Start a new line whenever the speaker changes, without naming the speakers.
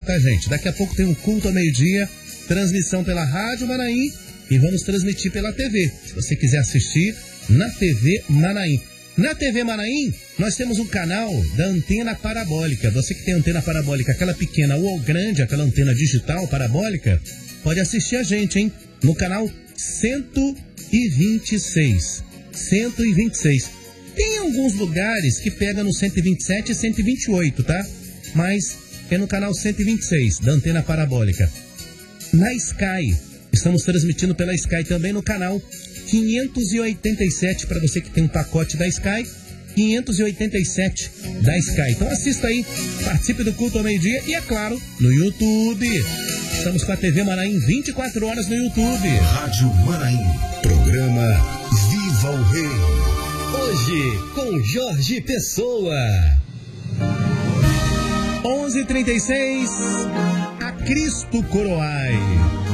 tá, gente? Daqui a pouco tem um culto ao meio-dia, transmissão pela Rádio Manaim e vamos transmitir pela TV. Se você quiser assistir na TV Manaim. Na TV Manaim, nós temos um canal da antena parabólica. Você que tem antena parabólica, aquela pequena ou grande, aquela antena digital parabólica, pode assistir a gente, hein? No canal 126. 126. Tem alguns lugares que pega no 127 e 128, tá? Mas é no canal 126 da antena parabólica. Na Sky, estamos transmitindo pela Sky também no canal 587, para você que tem um pacote da Sky, 587 da Sky. Então assista aí, participe do culto ao meio-dia e, é claro, no YouTube. Estamos com a TV Manaim 24 horas no YouTube.
Rádio Manaim, programa Viva o Rei.
Hoje, com Jorge Pessoa.
11h36, a Cristo Coroai.